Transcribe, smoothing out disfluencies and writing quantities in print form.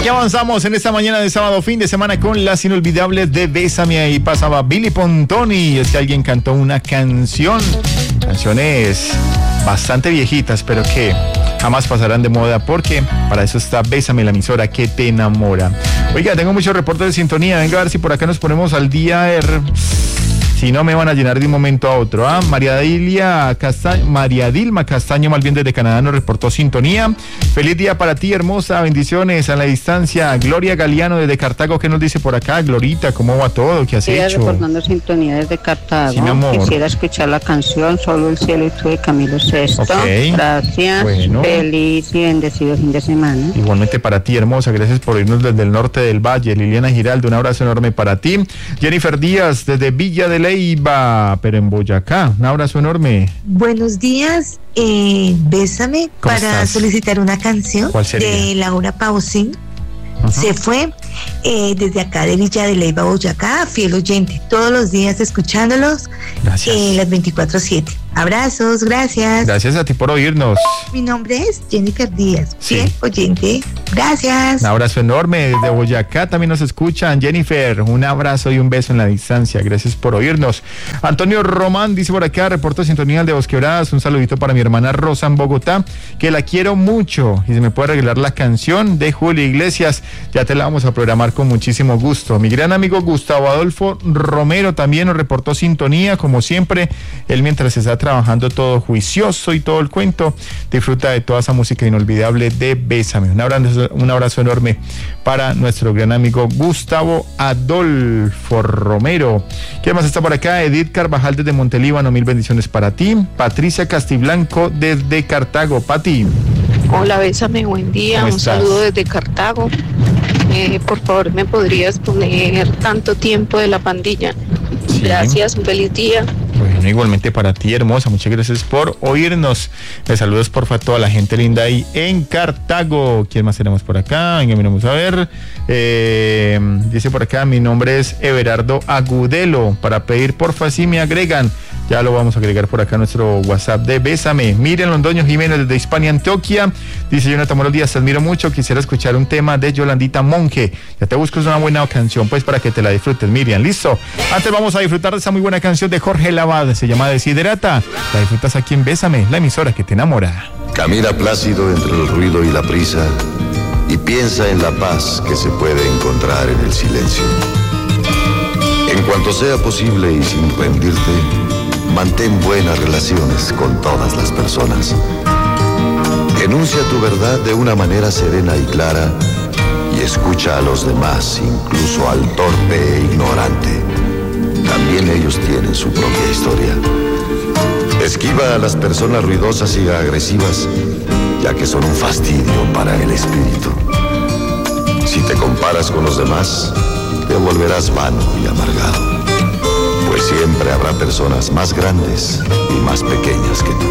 Aquí avanzamos en esta mañana de sábado, fin de semana, con las inolvidables de Bésame. Ahí pasaba Billy Pontoni. Es que alguien cantó una canciones bastante viejitas, pero que jamás pasarán de moda, porque para eso está Bésame, la emisora que te enamora. Oiga, tengo muchos reportes de sintonía. Venga a ver si por acá nos ponemos al día. Si no, me van a llenar de un momento a otro. María Dilma Castaño, más bien desde Canadá, nos reportó sintonía. Feliz día para ti, hermosa. Bendiciones a la distancia. Gloria Galeano desde Cartago, ¿qué nos dice por acá? Glorita, ¿cómo va todo? ¿Qué has hecho? Reportando sintonía desde Cartago. Sí, mi amor. Quisiera escuchar la canción Solo el cielo y tú de Camilo VI. Okay. Gracias. Bueno. Feliz y bendecido fin de semana. Igualmente para ti, hermosa. Gracias por irnos desde el norte del valle. Liliana Giraldo, un abrazo enorme para ti. Jennifer Díaz desde Villa de Leiva, pero en Boyacá. Un abrazo enorme. Buenos días, Bésame, para estás? Solicitar una canción. ¿Cuál sería? De Laura Pausín. Uh-huh. Se fue desde acá de Villa de Leiva, Boyacá, fiel oyente, todos los días escuchándolos. Gracias. Las 24/7. Abrazos, gracias. Gracias a ti por oírnos. Mi nombre es Jennifer Díaz, Sí. fiel oyente. Gracias. Un abrazo enorme desde Boyacá, también nos escuchan. Jennifer, un abrazo y un beso en la distancia. Gracias por oírnos. Antonio Román dice por acá, reporto sintonía de Bosquebradas. Un saludito para mi hermana Rosa en Bogotá, que la quiero mucho. Y se me puede regalar la canción de Julio Iglesias. Ya te la vamos a programar con muchísimo gusto. Mi gran amigo Gustavo Adolfo Romero también nos reportó sintonía, como siempre. Él, mientras está trabajando todo juicioso y todo el cuento, disfruta de toda esa música inolvidable de Bésame. Un abrazo enorme para nuestro gran amigo Gustavo Adolfo Romero. ¿Quién más está por acá? Edith Carvajal desde Montelíbano, mil bendiciones para ti. Patricia Castiblanco desde Cartago. Pati. Hola, Bésame, buen día. ¿Cómo Un estás? saludo desde Cartago. Por favor, ¿me podrías poner Tanto Tiempo de La Pandilla? Sí. Gracias, un feliz día. Bueno, igualmente para ti, hermosa, muchas gracias por oírnos. Les saludos porfa a toda la gente linda ahí en Cartago. ¿Quién más tenemos por acá? Venga, vamos a ver. Dice por acá, mi nombre es Everardo Agudelo. Para pedir porfa si me agregan. Ya lo vamos a agregar por acá a nuestro WhatsApp de Bésame. Miren Londoño Jiménez desde Hispania, Antioquia. Dice Jonathan Moros Díaz, te admiro mucho. Quisiera escuchar un tema de Yolandita Monge. Ya te busco una buena canción, pues, para que te la disfrutes, Miriam. ¿Listo? Antes vamos a disfrutar de esa muy buena canción de Jorge Labad. Se llama Desiderata. La disfrutas aquí en Bésame, la emisora que te enamora. Camina plácido entre el ruido y la prisa y piensa en la paz que se puede encontrar en el silencio. En cuanto sea posible y sin rendirte, mantén buenas relaciones con todas las personas. Enuncia tu verdad de una manera serena y clara y escucha a los demás, incluso al torpe e ignorante. También ellos tienen su propia historia. Esquiva a las personas ruidosas y agresivas, ya que son un fastidio para el espíritu. Si te comparas con los demás, te volverás vano y amargado, pues siempre habrá personas más grandes y más pequeñas que tú.